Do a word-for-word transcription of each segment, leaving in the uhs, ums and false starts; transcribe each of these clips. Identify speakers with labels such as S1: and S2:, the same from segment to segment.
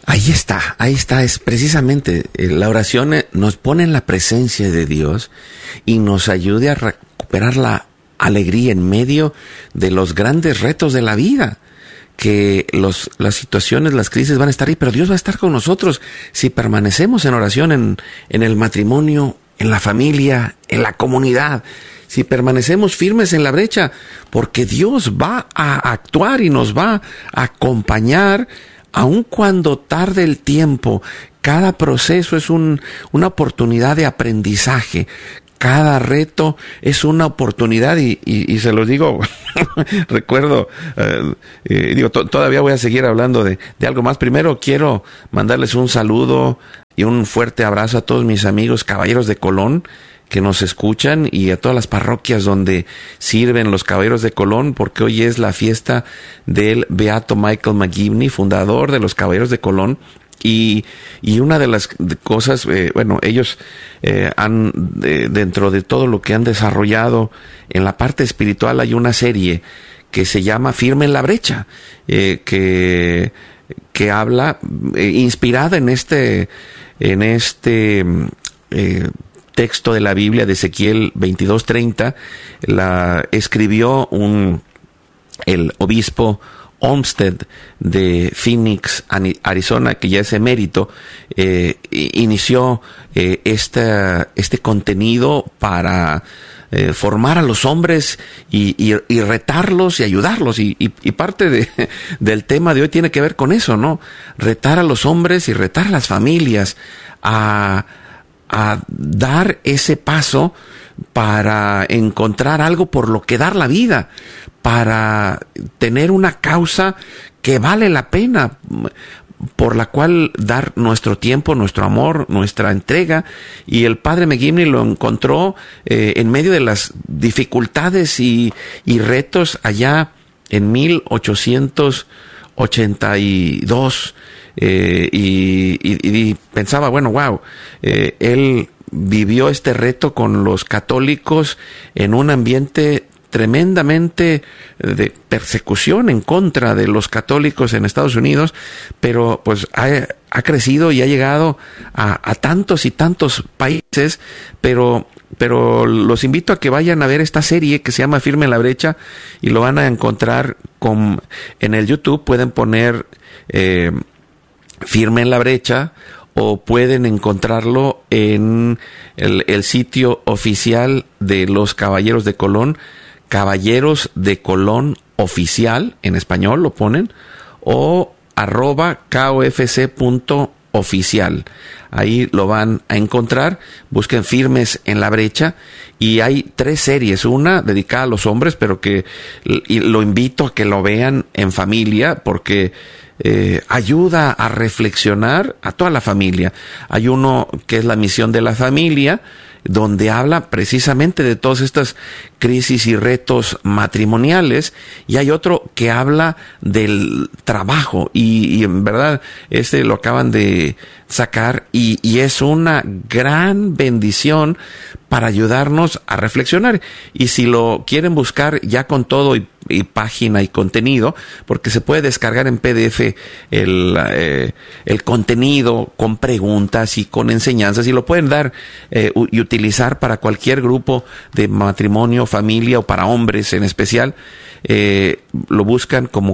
S1: Ahí está, ahí está, es precisamente la oración nos pone en la presencia de Dios y nos ayuda a recuperar la alegría en medio de los grandes retos de la vida, que los, las situaciones, las crisis van a estar ahí, pero Dios va a estar con nosotros si permanecemos en oración en, en el matrimonio, en la familia, en la comunidad, si permanecemos firmes en la brecha, porque Dios va a actuar y nos va a acompañar. Aun cuando tarde el tiempo, cada proceso es un, una oportunidad de aprendizaje. Cada reto es una oportunidad y, y, y se los digo, recuerdo, eh, eh, digo, to, todavía voy a seguir hablando de, de algo más. Primero quiero mandarles un saludo y un fuerte abrazo a todos mis amigos caballeros de Colón que nos escuchan y a todas las parroquias donde sirven los Caballeros de Colón, porque hoy es la fiesta del Beato Michael McGivney, fundador de los Caballeros de Colón. Y, y una de las cosas, eh, bueno, ellos eh, han, eh, dentro de todo lo que han desarrollado en la parte espiritual, hay una serie que se llama Firme en la Brecha, eh, que, que habla, eh, inspirada en este, en este, eh, texto de la Biblia de Ezequiel veintidós treinta, la escribió un, el obispo Olmsted de Phoenix, Arizona, que ya es emérito, eh, inició eh, esta, este contenido para eh, formar a los hombres y, y, y retarlos y ayudarlos. Y, y, y parte de, del tema de hoy tiene que ver con eso, ¿no? Retar a los hombres y retar a las familias a a dar ese paso para encontrar algo por lo que dar la vida, para tener una causa que vale la pena, por la cual dar nuestro tiempo, nuestro amor, nuestra entrega. Y el padre McGivney lo encontró eh, en medio de las dificultades y, y retos allá en mil ochocientos ochenta y dos. Eh, y, y, y pensaba, bueno, wow, eh, él vivió este reto con los católicos en un ambiente tremendamente de persecución en contra de los católicos en Estados Unidos, pero pues ha, ha crecido y ha llegado a, a tantos y tantos países, pero pero los invito a que vayan a ver esta serie que se llama Firme en la Brecha y lo van a encontrar con, en el YouTube. Pueden poner eh, Firme en la Brecha o pueden encontrarlo en el, el sitio oficial de los Caballeros de Colón, Caballeros de Colón Oficial, en español lo ponen, o arroba kofc punto oficial. Ahí lo van a encontrar. Busquen Firmes en la Brecha y hay tres series, una dedicada a los hombres, pero que y lo invito a que lo vean en familia porque eh, ayuda a reflexionar a toda la familia. Hay uno que es la misión de la familia, donde habla precisamente de todas estas crisis y retos matrimoniales, y hay otro que habla del trabajo, y, y en verdad este lo acaban de sacar, y, y es una gran bendición para ayudarnos a reflexionar. Y si lo quieren buscar ya con todo y, y página y contenido, porque se puede descargar en P D F el, eh, el contenido con preguntas y con enseñanzas, y lo pueden dar eh, y utilizar para cualquier grupo de matrimonio, familia o para hombres en especial. Eh, lo buscan como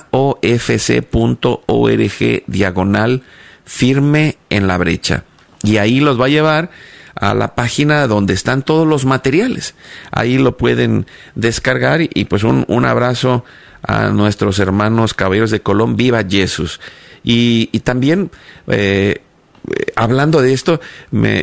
S1: kofc punto org diagonal Firme en la Brecha, y ahí los va a llevar a la página donde están todos los materiales. Ahí lo pueden descargar y, y pues un, un abrazo a nuestros hermanos Caballeros de Colón. Viva Jesús. Y, y también eh, hablando de esto, me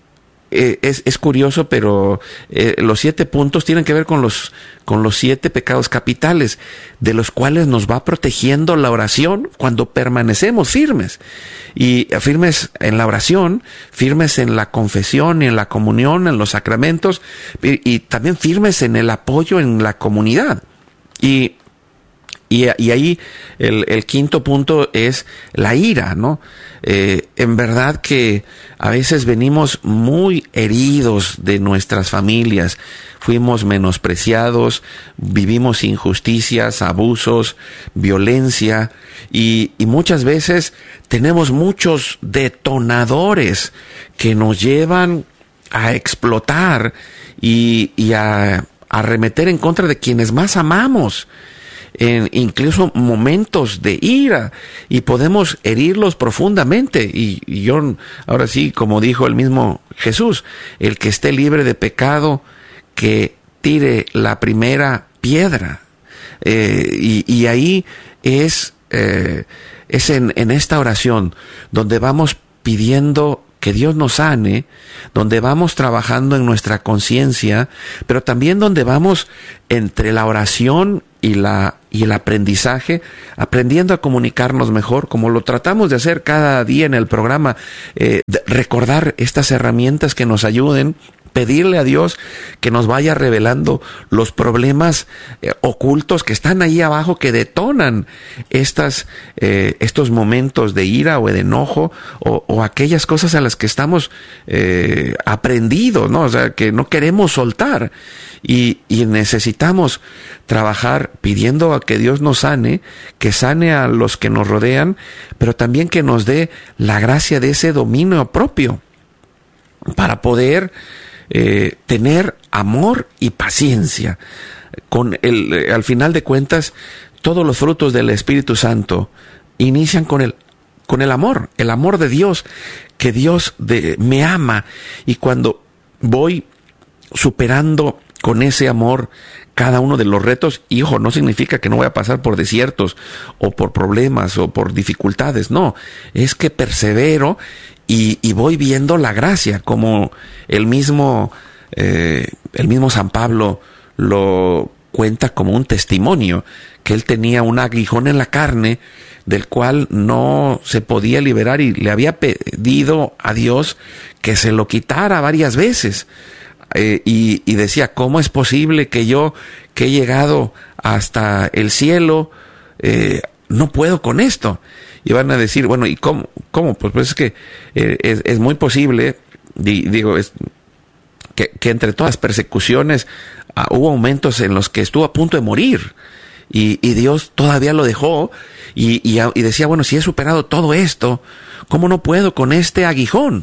S1: Eh, es, es curioso, pero eh, los siete puntos tienen que ver con los, con los siete pecados capitales, de los cuales nos va protegiendo la oración cuando permanecemos firmes. Y firmes en la oración, firmes en la confesión y en la comunión, en los sacramentos, y, y también firmes en el apoyo en la comunidad. Y Y, y ahí el, el quinto punto es la ira, ¿no? Eh, en verdad que a veces venimos muy heridos de nuestras familias, fuimos menospreciados, vivimos injusticias, abusos, violencia, y, y muchas veces tenemos muchos detonadores que nos llevan a explotar y, y a arremeter en contra de quienes más amamos, en incluso momentos de ira, y podemos herirlos profundamente. Y, y yo, ahora sí, como dijo el mismo Jesús, el que esté libre de pecado, que tire la primera piedra. Eh, y, y ahí es, eh, es en, en esta oración donde vamos pidiendo que Dios nos sane, donde vamos trabajando en nuestra conciencia, pero también donde vamos entre la oración y la y el aprendizaje, aprendiendo a comunicarnos mejor, como lo tratamos de hacer cada día en el programa, eh, recordar estas herramientas que nos ayuden, pedirle a Dios que nos vaya revelando los problemas eh, ocultos que están ahí abajo, que detonan estas, eh, estos momentos de ira o de enojo, o, o aquellas cosas a las que estamos eh, aprendidos, ¿no? O sea, que no queremos soltar. Y, y necesitamos trabajar pidiendo a que Dios nos sane, que sane a los que nos rodean, pero también que nos dé la gracia de ese dominio propio para poder eh, tener amor y paciencia. Con el, al final de cuentas, todos los frutos del Espíritu Santo inician con el con el amor, el amor de Dios, que Dios de, me ama, y cuando voy superando con ese amor cada uno de los retos, y ojo, no significa que no voy a pasar por desiertos o por problemas o por dificultades, no, es que persevero y, y voy viendo la gracia, como el mismo eh, el mismo San Pablo lo cuenta como un testimonio, que él tenía un aguijón en la carne del cual no se podía liberar, y le había pedido a Dios que se lo quitara varias veces. Eh, y, y decía, ¿cómo es posible que yo, que he llegado hasta el cielo, eh, no puedo con esto? Y van a decir, bueno, ¿y cómo? ¿Cómo? Pues, pues es que eh, es, es muy posible, di, digo, es, que, que entre todas las persecuciones ah, hubo momentos en los que estuvo a punto de morir, y, y Dios todavía lo dejó, y, y, y decía, bueno, si he superado todo esto, ¿cómo no puedo con este aguijón?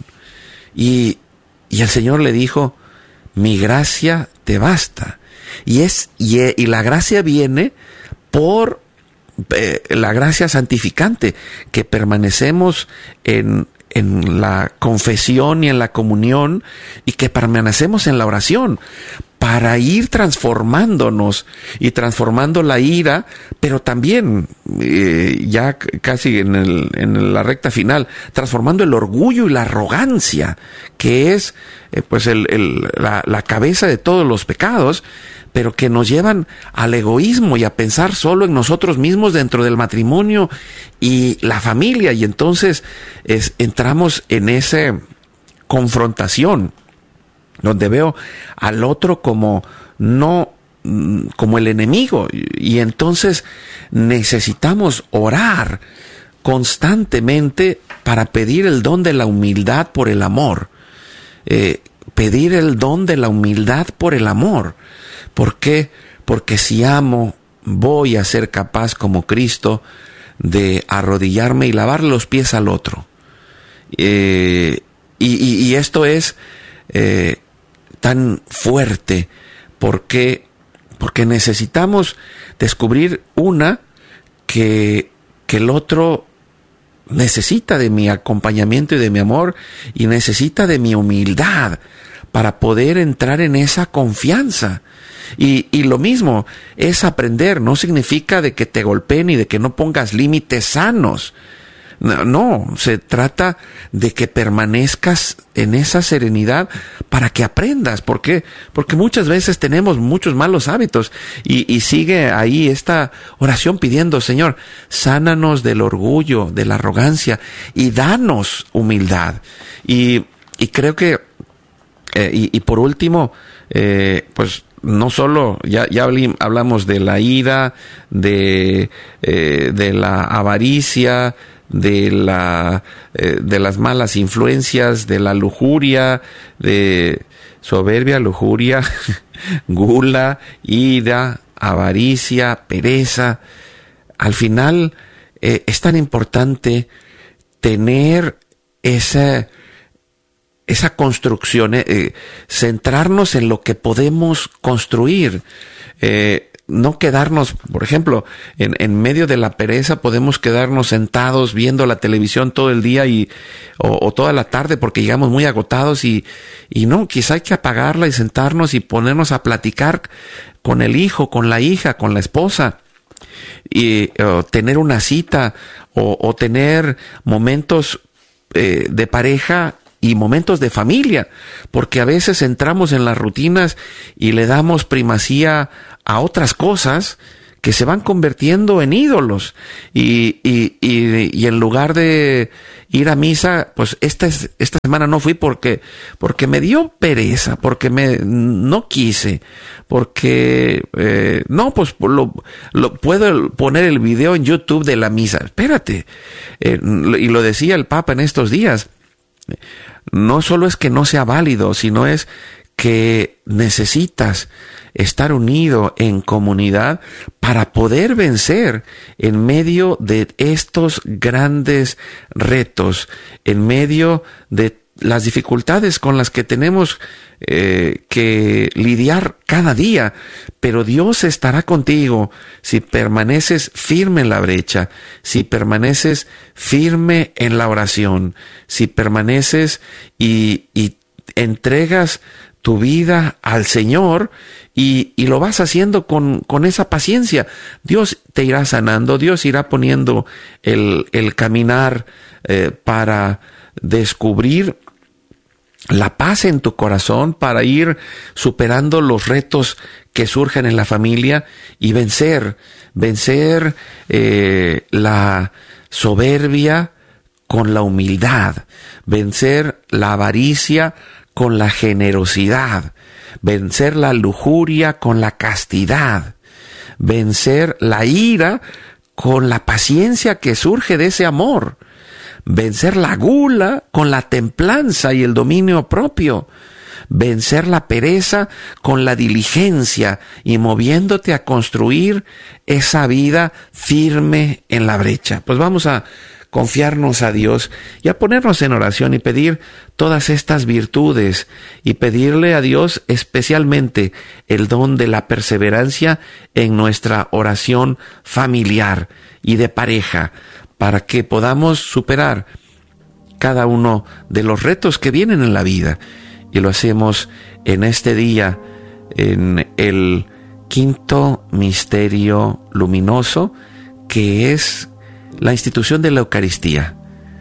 S1: Y, y el Señor le dijo, mi gracia te basta. Y es y, y la gracia viene por eh, la gracia santificante, que permanecemos en, en la confesión y en la comunión, y que permanecemos en la oración para ir transformándonos y transformando la ira, pero también eh, ya casi en, el, en la recta final, transformando el orgullo y la arrogancia, que es eh, pues el, el, la, la cabeza de todos los pecados, pero que nos llevan al egoísmo y a pensar solo en nosotros mismos dentro del matrimonio y la familia, y entonces es, entramos en esa confrontación donde veo al otro como no como el enemigo, y entonces necesitamos orar constantemente para pedir el don de la humildad por el amor, eh, pedir el don de la humildad por el amor. ¿Por qué? Porque si amo, voy a ser capaz como Cristo de arrodillarme y lavarle los pies al otro. Eh, y, y, y esto es eh, tan fuerte porque, porque necesitamos descubrir una que, que el otro necesita de mi acompañamiento y de mi amor, y necesita de mi humildad para poder entrar en esa confianza. Y, y lo mismo es aprender, no significa de que te golpeen y de que no pongas límites sanos. No, no, se trata de que permanezcas en esa serenidad para que aprendas. ¿Por qué? Porque muchas veces tenemos muchos malos hábitos, y, y sigue ahí esta oración pidiendo, Señor, sánanos del orgullo, de la arrogancia, y danos humildad. Y, y creo que, eh, y, y por último, eh, pues no solo, ya, ya hablamos de la ira, de, eh, de la avaricia, de la eh, de las malas influencias, de la lujuria, de soberbia, lujuria, gula, ira, avaricia, pereza. Al final eh, es tan importante tener esa esa construcción, eh, centrarnos en lo que podemos construir. Eh, No quedarnos, por ejemplo, en, en medio de la pereza podemos quedarnos sentados viendo la televisión todo el día y o, o toda la tarde porque llegamos muy agotados y, y no, quizá hay que apagarla y sentarnos y ponernos a platicar con el hijo, con la hija, con la esposa y o tener una cita o, o tener momentos eh, de pareja y momentos de familia, porque a veces entramos en las rutinas y le damos primacía a otras cosas que se van convirtiendo en ídolos y, y, y, y en lugar de ir a misa, pues esta, esta semana no fui porque, porque me dio pereza, porque me, no quise, porque, eh, no, pues lo, lo, puedo poner el video en YouTube de la misa. Espérate, eh, y lo decía el Papa en estos días, no solo es que no sea válido, sino es que necesitas estar unido en comunidad para poder vencer en medio de estos grandes retos, en medio de las dificultades con las que tenemos eh, que lidiar cada día. Pero Dios estará contigo si permaneces firme en la brecha, si permaneces firme en la oración, si permaneces y, y entregas tu vida al Señor y, y lo vas haciendo con, con esa paciencia. Dios te irá sanando, Dios irá poniendo el, el caminar eh, para descubrir la paz en tu corazón, para ir superando los retos que surgen en la familia y vencer, vencer eh, la soberbia con la humildad, vencer la avaricia con la generosidad, vencer la lujuria con la castidad, vencer la ira con la paciencia que surge de ese amor, vencer la gula con la templanza y el dominio propio, vencer la pereza con la diligencia y moviéndote a construir esa vida firme en la brecha. Pues vamos a confiarnos a Dios y a ponernos en oración y pedir todas estas virtudes y pedirle a Dios especialmente el don de la perseverancia en nuestra oración familiar y de pareja para que podamos superar cada uno de los retos que vienen en la vida. Y lo hacemos en este día, en el quinto misterio luminoso, que es la institución de la Eucaristía.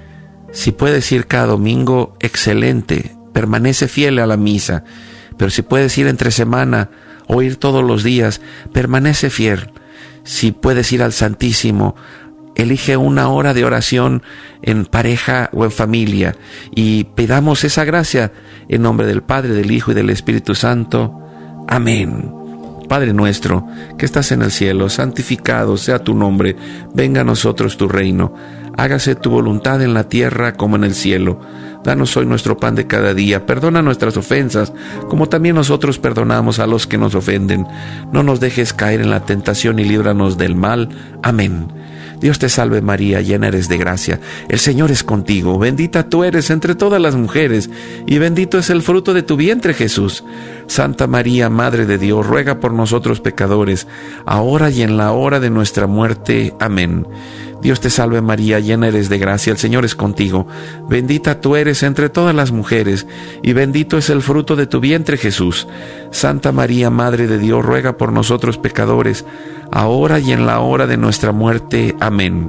S1: Si puedes ir cada domingo, excelente, permanece fiel a la misa. Pero si puedes ir entre semana o ir todos los días, permanece fiel. Si puedes ir al Santísimo, elige una hora de oración en pareja o en familia y pidamos esa gracia en nombre del Padre, del Hijo y del Espíritu Santo. Amén. Padre nuestro, que estás en el cielo, santificado sea tu nombre, venga a nosotros tu reino, hágase tu voluntad en la tierra como en el cielo. Danos hoy nuestro pan de cada día, perdona nuestras ofensas, como también nosotros perdonamos a los que nos ofenden. No nos dejes caer en la tentación y líbranos del mal. Amén. Dios te salve María, llena eres de gracia, el Señor es contigo, bendita tú eres entre todas las mujeres, y bendito es el fruto de tu vientre Jesús. Santa María, Madre de Dios, ruega por nosotros pecadores, ahora y en la hora de nuestra muerte. Amén. Dios te salve María, llena eres de gracia, el Señor es contigo, bendita tú eres entre todas las mujeres, y bendito es el fruto de tu vientre Jesús. Santa María, Madre de Dios, ruega por nosotros pecadores, ahora y en la hora de nuestra muerte. Amén.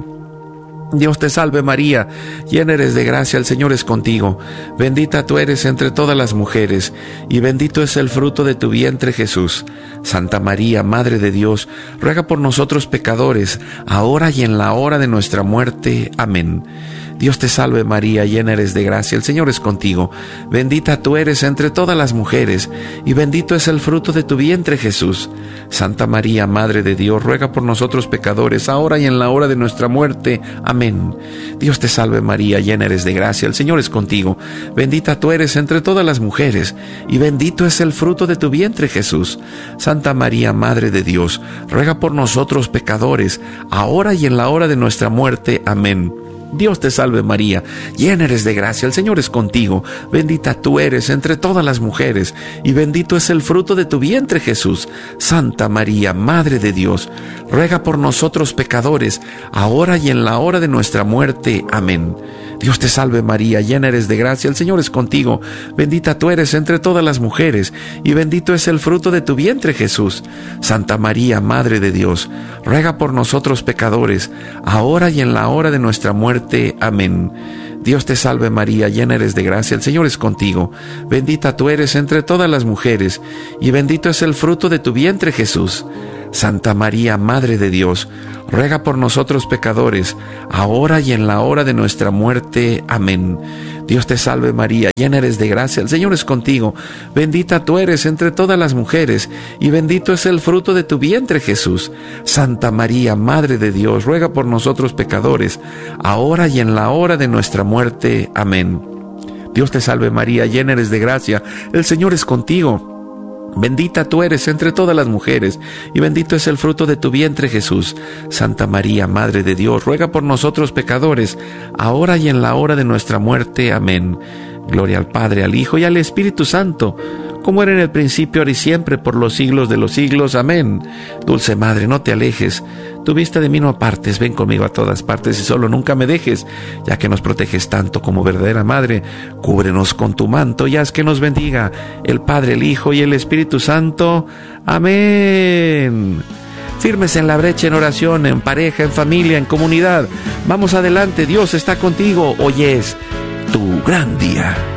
S1: Dios te salve María, llena eres de gracia, el Señor es contigo, bendita tú eres entre todas las mujeres, y bendito es el fruto de tu vientre Jesús. Santa María, Madre de Dios, ruega por nosotros pecadores, ahora y en la hora de nuestra muerte. Amén. Dios te salve María, llena eres de gracia, el Señor es contigo. Bendita tú eres entre todas las mujeres, y bendito es el fruto de tu vientre Jesús. Santa María, Madre de Dios, ruega por nosotros pecadores, ahora y en la hora de nuestra muerte. Amén. Dios te salve María, llena eres de gracia, el Señor es contigo. Bendita tú eres entre todas las mujeres, y bendito es el fruto de tu vientre Jesús. Santa María, Madre de Dios, ruega por nosotros pecadores, ahora y en la hora de nuestra muerte. Amén. Dios te salve María, llena eres de gracia, el Señor es contigo. Bendita tú eres entre todas las mujeres, y bendito es el fruto de tu vientre Jesús. Santa María, Madre de Dios, ruega por nosotros pecadores, ahora y en la hora de nuestra muerte. Amén. Dios te salve María, llena eres de gracia, el Señor es contigo. Bendita tú eres entre todas las mujeres, y bendito es el fruto de tu vientre Jesús. Santa María, Madre de Dios, ruega por nosotros pecadores, ahora y en la hora de nuestra muerte. Amén. Dios te salve María, llena eres de gracia, el Señor es contigo. Bendita tú eres entre todas las mujeres, y bendito es el fruto de tu vientre Jesús. Santa María, Madre de Dios, ruega por nosotros pecadores, ahora y en la hora de nuestra muerte. Amén. Dios te salve María, llena eres de gracia, el Señor es contigo. Bendita tú eres entre todas las mujeres, y bendito es el fruto de tu vientre Jesús. Santa María, Madre de Dios, ruega por nosotros pecadores, ahora y en la hora de nuestra muerte. Amén. Dios te salve María, llena eres de gracia, el Señor es contigo. Bendita tú eres entre todas las mujeres, y bendito es el fruto de tu vientre Jesús. Santa María, Madre de Dios, ruega por nosotros pecadores, ahora y en la hora de nuestra muerte. Amén. Gloria al Padre, al Hijo y al Espíritu Santo, como era en el principio, ahora y siempre, por los siglos de los siglos. Amén. Dulce Madre, no te alejes, tu vista de mí no apartes, ven conmigo a todas partes y solo nunca me dejes, ya que nos proteges tanto como verdadera Madre. Cúbrenos con tu manto y haz que nos bendiga el Padre, el Hijo y el Espíritu Santo. Amén. Firmes en la brecha en oración, en pareja, en familia, en comunidad. Vamos adelante, Dios está contigo. Hoy es tu gran día.